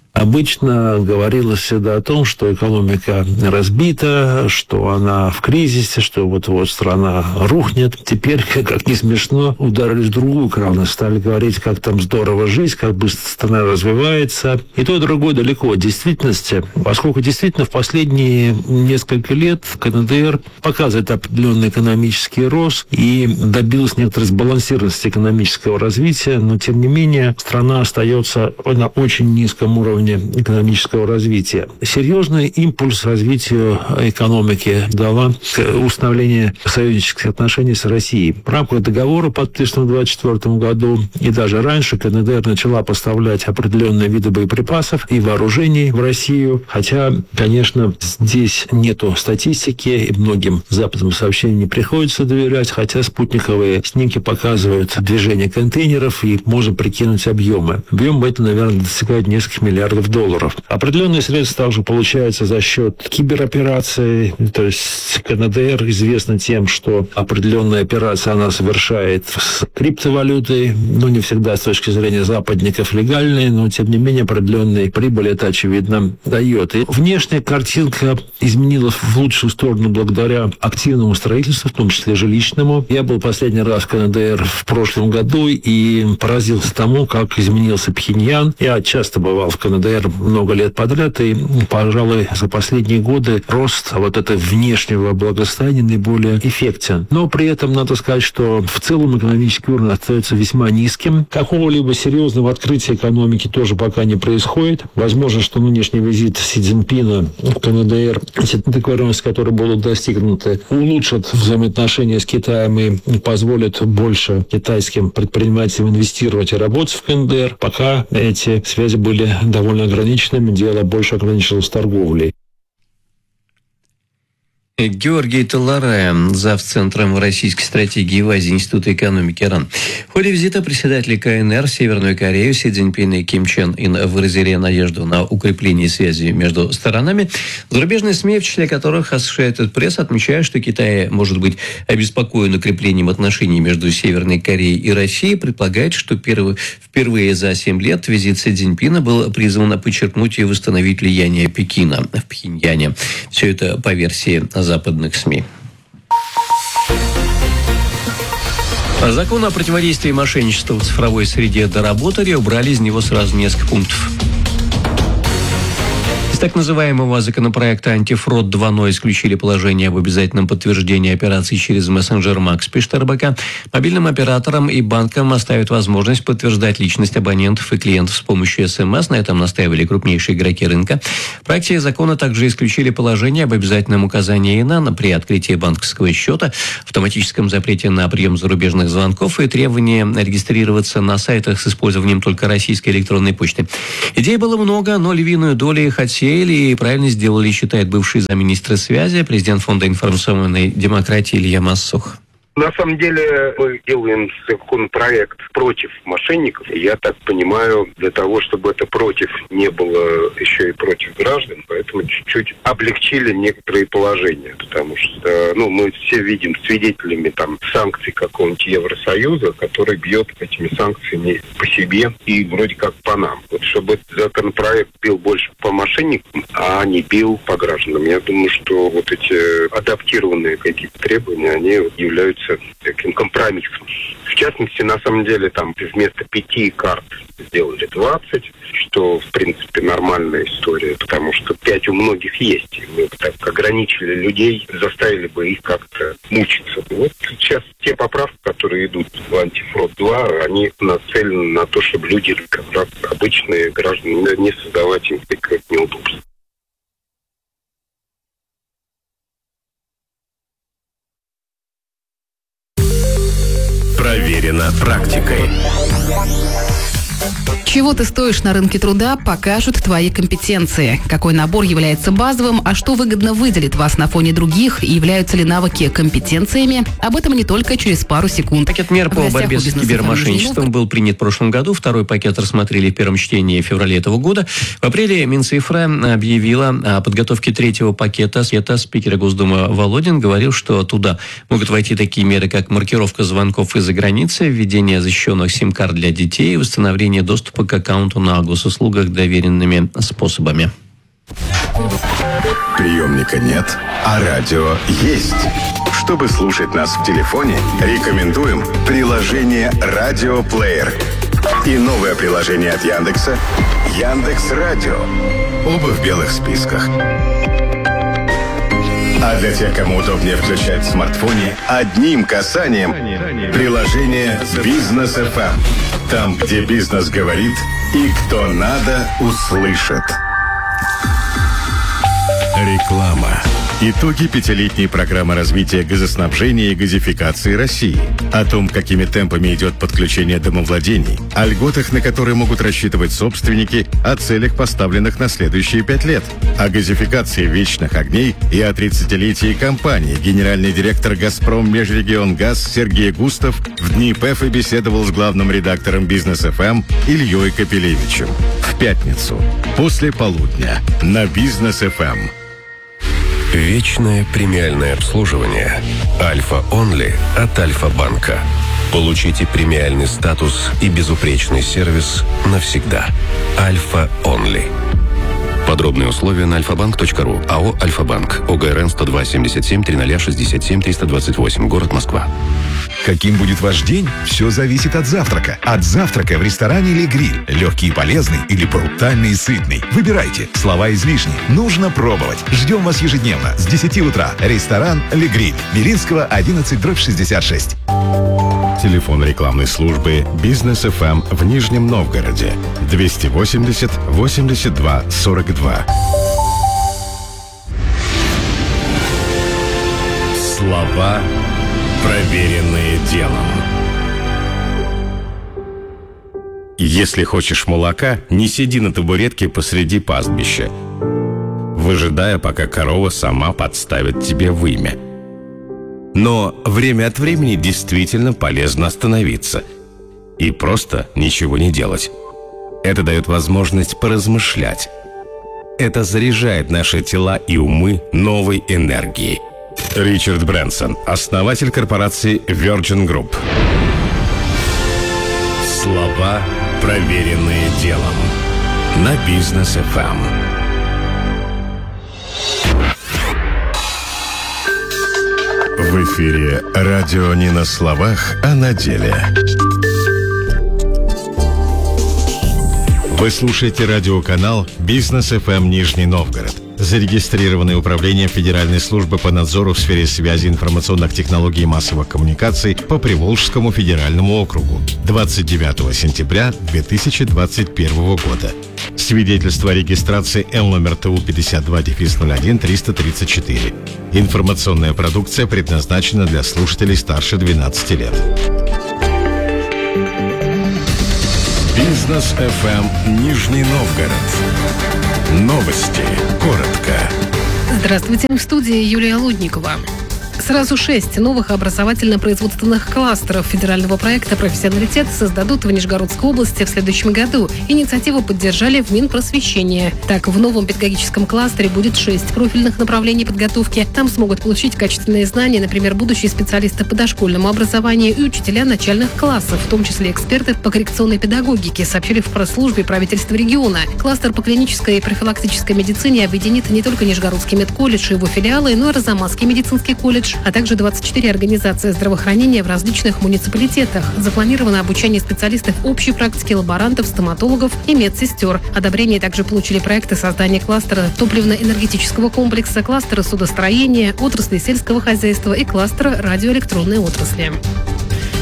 Обычно говорилось всегда о том, что экономика разбита, что она в кризисе, что вот-вот страна рухнет. Теперь, как ни смешно, ударили в другую крайность. Стали говорить, как там здорово жить, как быстро страна развивается. И то, и другое далеко от действительности, поскольку действительно в последние несколько лет КНДР показывает определенный экономический рост и добилась некоторой сбалансированности экономического развития, но, тем не менее, страна остается на очень низком уровне экономического развития. Серьезный импульс развитию экономики дала установление союзнических отношений с Россией. В рамках договора, подписанного в 1924 году, и даже раньше КНДР начала поставлять определенные виды боеприпасов и вооружений в Россию. Хотя, конечно, здесь нету статистики, и многим западным сообщениям не приходится доверять, хотя спутниковые снимки показывают движение контейнеров, и можно прикинуть объемы. Объем это, наверное, достигает нескольких миллиардов долларов. Определенные средства также получаются за счет киберопераций. То есть КНДР известна тем, что определенные операции она совершает с криптовалютой, но не всегда с точки зрения западников легальные, но тем не менее определенные прибыли это, очевидно, дает. И внешняя картинка изменилась в лучшую сторону благодаря активному строительству, в том числе жилищному. Я был последний раз в КНДР в прошлом году и поразился тому, как изменился Пхеньян. Я часто бывал в КНДР много лет подряд, и, пожалуй, за последние годы рост вот этого внешнего благосостояния наиболее эффектен. Но при этом надо сказать, что в целом экономический уровень остается весьма низким. Какого-либо серьезного открытия экономики тоже пока не происходит. Возможно, что нынешний визит Си Цзиньпина в КНДР, эти договоренности, которые будут достигнуты, улучшат взаимоотношения с Китаем и позволят больше китайским предпринимателям инвестировать и работать в КНДР. Пока эти связи были довольно ограниченными, дело больше ограничилось торговлей. Георгий Таларая, зав. Центром российской стратегии в Азии Института экономики РАН. В ходе визита председателей КНР в Северную Корею Си Цзиньпин и Ким Чен Ын выразили надежду на укрепление связи между сторонами. Зарубежные СМИ, в числе которых Associated Press, отмечают, что Китай может быть обеспокоен укреплением отношений между Северной Кореей и Россией, предполагает, что впервые за 7 лет визит Си Цзиньпина был призван подчеркнуть и восстановить влияние Пекина в Пхеньяне. Все это по версии западных СМИ. Закон о противодействии мошенничеству в цифровой среде доработали и убрали из него сразу несколько пунктов. Из так называемого законопроекта «Антифрод 2.0» исключили положение об обязательном подтверждении операций через мессенджер Макс, пишет РБК. Мобильным операторам и банкам оставят возможность подтверждать личность абонентов и клиентов с помощью СМС. На этом настаивали крупнейшие игроки рынка. В проекте закона также исключили положение об обязательном указании ИНАН при открытии банковского счета, автоматическом запрете на прием зарубежных звонков и требование регистрироваться на сайтах с использованием только российской электронной почты. Идей было много, но львиную долю их отсеяли и правильно сделали, считает бывший замминистра связи, президент Фонда информационной демократии Илья Массух. На самом деле мы делаем законопроект против мошенников. Я так понимаю, для того, чтобы это против не было еще и против граждан, поэтому чуть-чуть облегчили некоторые положения. Потому что мы все видим свидетелями санкций какого-нибудь Евросоюза, который бьет этими санкциями по себе и вроде как по нам. Вот чтобы этот законопроект бил больше по мошенникам, а не бил по гражданам. Я думаю, что вот эти адаптированные какие-то требования, они являются таким компромиссом. В частности, на самом деле, вместо 5 карт сделали 20, что, в принципе, нормальная история, потому что 5 у многих есть. И мы бы так ограничили людей, заставили бы их как-то мучиться. Вот сейчас те поправки, которые идут в «Антифрод 2», они нацелены на то, чтобы люди, как раз обычные граждане, не создавать им какое-то неудобство. Проверено практикой. Чего ты стоишь на рынке труда, покажут твои компетенции. Какой набор является базовым, а что выгодно выделит вас на фоне других, и являются ли навыки компетенциями, об этом не только через пару секунд. Пакет мер по борьбе с кибермошенничеством был принят в прошлом году. Второй пакет рассмотрели в первом чтении в феврале этого года. В апреле Минцифра объявила о подготовке третьего пакета. Спикер Госдумы Володин говорил, что туда могут войти такие меры, как маркировка звонков из-за границы, введение защищенных сим-карт для детей и восстановление доступа к аккаунту на госуслугах доверенными способами. Приемника нет, а радио есть. Чтобы слушать нас в телефоне, рекомендуем приложение «Радиоплеер» и новое приложение от Яндекса «Яндекс.Радио». Оба в белых списках. А для тех, кому удобнее включать в смартфоне, одним касанием приложение «Бизнес FM». Там, где бизнес говорит и кто надо, услышит. Реклама. Итоги пятилетней программы развития газоснабжения и газификации России. О том, какими темпами идет подключение домовладений, о льготах, на которые могут рассчитывать собственники, о целях, поставленных на следующие 5 лет, о газификации вечных огней и о 30-летии компании. Генеральный директор «Газпром Межрегионгаз» Сергей Густав в дни ПЭФа беседовал с главным редактором «Бизнес ФМ» Ильей Капелевичем. В пятницу, после полудня, на «Бизнес ФМ». Вечное премиальное обслуживание «Альфа Онли» от Альфа-банка. Получите премиальный статус и безупречный сервис навсегда. «Альфа Онли». Подробные условия на alfabank.ru. АО «Альфа-банк». ОГРН 102-77-300-67-328. Город Москва. Каким будет ваш день? Все зависит от завтрака. От завтрака в ресторане «Ле Гриль». Легкий и полезный или брутальный и сытный. Выбирайте. Слова излишни. Нужно пробовать. Ждем вас ежедневно с 10 утра. Ресторан «Ле Гриль». Белинского, 11/66. Телефон рекламной службы «Бизнес ФМ» в Нижнем Новгороде. 280 82 42. Слова, проверенные делом. Если хочешь молока, не сиди на табуретке посреди пастбища, выжидая, пока корова сама подставит тебе вымя. Но время от времени действительно полезно остановиться и просто ничего не делать. Это дает возможность поразмышлять. Это заряжает наши тела и умы новой энергией. Ричард Брэнсон, основатель корпорации Virgin Group. Слова, проверенные делом. На Бизнес ФМ. В эфире радио не на словах, а на деле. Вы слушаете радиоканал «Бизнес ФМ Нижний Новгород», зарегистрированный Управлением Федеральной службы по надзору в сфере связи, информационных технологий и массовых коммуникаций по Приволжскому федеральному округу 29 сентября 2021 года. Свидетельство о регистрации Л номер ТУ 52-01-334. Информационная продукция предназначена для слушателей старше 12 лет. Бизнес ФМ Нижний Новгород. Новости. Коротко. Здравствуйте, в студии Юлия Лудникова. Сразу 6 новых образовательно-производственных кластеров федерального проекта «Профессионалитет» создадут в Нижегородской области в следующем году. Инициативу поддержали в Минпросвещении. Так, в новом педагогическом кластере будет 6 профильных направлений подготовки. Там смогут получить качественные знания, например, будущие специалисты по дошкольному образованию и учителя начальных классов, в том числе эксперты по коррекционной педагогике, сообщили в пресс-службе правительства региона. Кластер по клинической и профилактической медицине объединит не только Нижегородский медколледж и его филиалы, но и Арзамасский медицинский колледж, а также 24 организации здравоохранения в различных муниципалитетах. Запланировано обучение специалистов общей практики, лаборантов, стоматологов и медсестер. Одобрение также получили проекты создания кластера топливно-энергетического комплекса, кластера судостроения, отрасли сельского хозяйства и кластера радиоэлектронной отрасли.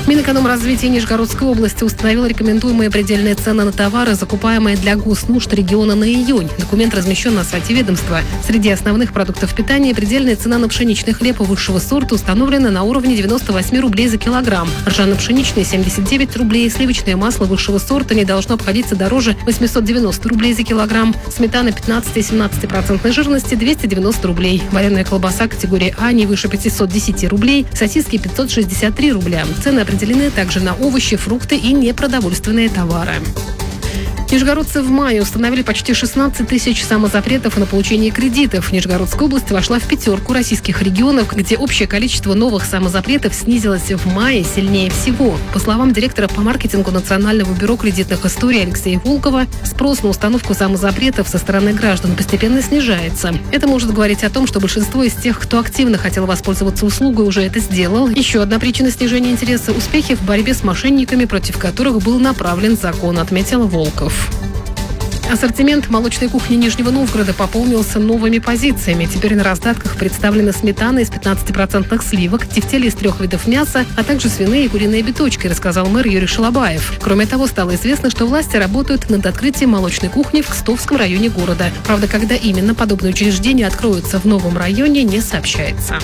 Минэкономразвития Нижегородской области установил рекомендуемые предельные цены на товары, закупаемые для госнужд региона на июнь. Документ размещен на сайте ведомства. Среди основных продуктов питания предельная цена на пшеничный хлеб высшего сорта установлена на уровне 98 рублей за килограмм. Ржано-пшеничный 79 рублей, сливочное масло высшего сорта не должно обходиться дороже 890 рублей за килограмм. Сметана 15-17% жирности 290 рублей. Вареная колбаса категории А не выше 510 рублей. Сосиски 563 рубля. Цены определены также на овощи, фрукты и непродовольственные товары. Нижегородцы в мае установили почти 16 тысяч самозапретов на получение кредитов. Нижегородская область вошла в пятерку российских регионов, где общее количество новых самозапретов снизилось в мае сильнее всего. По словам директора по маркетингу Национального бюро кредитных историй Алексея Волкова, спрос на установку самозапретов со стороны граждан постепенно снижается. Это может говорить о том, что большинство из тех, кто активно хотел воспользоваться услугой, уже это сделал. Еще одна причина снижения интереса – успехи в борьбе с мошенниками, против которых был направлен закон, отметил Волков. Ассортимент молочной кухни Нижнего Новгорода пополнился новыми позициями. Теперь на раздатках представлены сметана из 15% сливок, тефтели из 3 видов мяса, а также свиные и куриные биточки, рассказал мэр Юрий Шалабаев. Кроме того, стало известно, что власти работают над открытием молочной кухни в Кстовском районе города. Правда, когда именно подобные учреждения откроются в новом районе, не сообщается.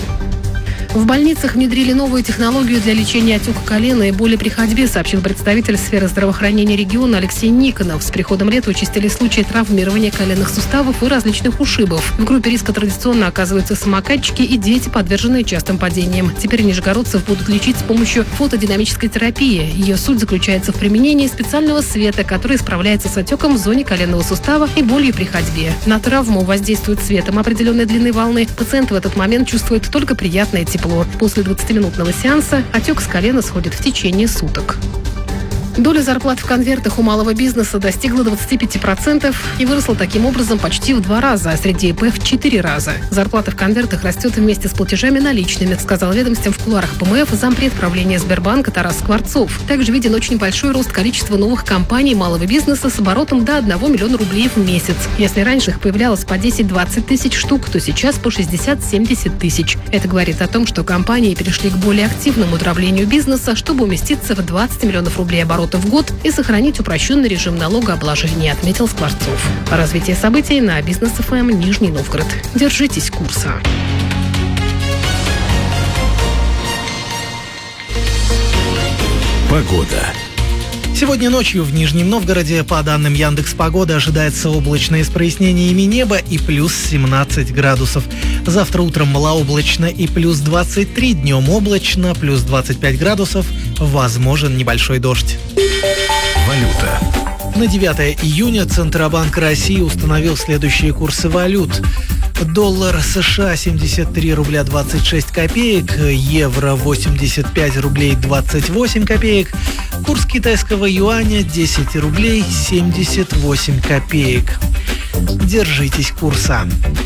В больницах внедрили новую технологию для лечения отека колена и боли при ходьбе, сообщил представитель сферы здравоохранения региона Алексей Никонов. С приходом лета участились случаи травмирования коленных суставов и различных ушибов. В группе риска традиционно оказываются самокатчики и дети, подверженные частым падениям. Теперь нижегородцев будут лечить с помощью фотодинамической терапии. Ее суть заключается в применении специального света, который справляется с отеком в зоне коленного сустава и болью при ходьбе. На травму воздействует светом определенной длины волны. Пациент в этот момент чувствует только приятное тепло. После 20-минутного сеанса отек с колена сходит в течение суток. Доля зарплат в конвертах у малого бизнеса достигла 25% и выросла таким образом почти в 2 раза, а среди ИП в 4 раза. Зарплата в конвертах растет вместе с платежами наличными, сказал ведомством в кулуарах ПМФ зампред правления Сбербанка Тарас Скворцов. Также виден очень большой рост количества новых компаний малого бизнеса с оборотом до 1 миллиона рублей в месяц. Если раньше их появлялось по 10-20 тысяч штук, то сейчас по 60-70 тысяч. Это говорит о том, что компании перешли к более активному дроблению бизнеса, чтобы уместиться в 20 миллионов рублей оборота в год и сохранить упрощенный режим налогообложения, отметил Скворцов. Развитие событий на Бизнес ФМ Нижний Новгород. Держитесь курса. Погода. Сегодня ночью в Нижнем Новгороде, по данным Яндекс.Погоды, ожидается облачное с прояснениями неба и плюс 17 градусов. Завтра утром малооблачно и плюс 23, днем облачно, плюс 25 градусов, возможен небольшой дождь. Валюта. На 9 июня Центробанк России установил следующие курсы валют. Доллар США 73 рубля 26 копеек, евро 85 рублей 28 копеек, курс китайского юаня 10 рублей 78 копеек. Держитесь курса.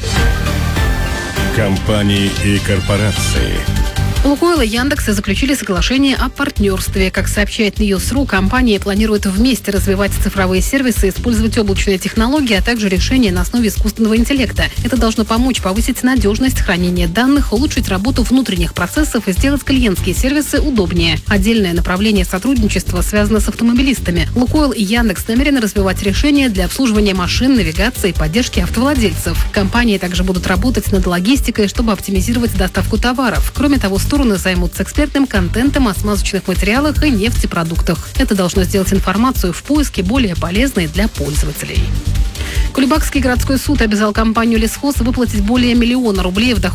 Компании и корпорации. Лукойл и Яндекс заключили соглашение о партнерстве. Как сообщает Ньюс.ру, компании планируют вместе развивать цифровые сервисы, использовать облачные технологии, а также решения на основе искусственного интеллекта. Это должно помочь повысить надежность хранения данных, улучшить работу внутренних процессов и сделать клиентские сервисы удобнее. Отдельное направление сотрудничества связано с автомобилистами. Лукойл и Яндекс намерены развивать решения для обслуживания машин, навигации и поддержки автовладельцев. Компании также будут работать над логистикой, чтобы оптимизировать доставку товаров. Кроме того, стороны займутся экспертным контентом о смазочных материалах и нефтепродуктах. Это должно сделать информацию в поиске более полезной для пользователей. Кулебакский городской суд обязал компанию «Лесхоз» выплатить более 1 миллиона рублей в доход